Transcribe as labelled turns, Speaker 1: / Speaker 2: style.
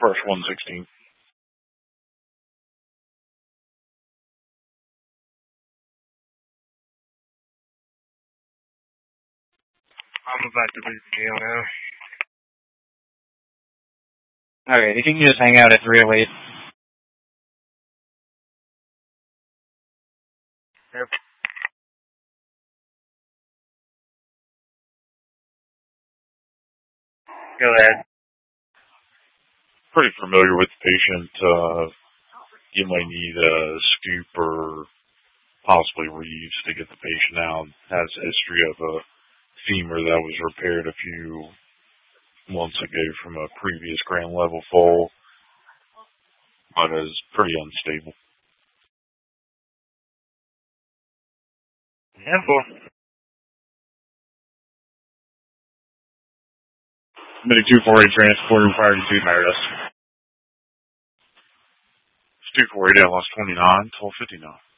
Speaker 1: First 116.
Speaker 2: I'm about to leave the jail now.
Speaker 3: Okay, you can just hang out at 308.
Speaker 2: Yep. Go ahead.
Speaker 1: Pretty familiar with the patient. You might need a scoop or possibly Reeves to get the patient out. Has a history of a femur that was repaired a few months ago from a previous ground level fall, but is pretty unstable.
Speaker 2: Yeah, boy.
Speaker 1: Medic 248 transport prior to Meredith. 248, I lost 29, 1259.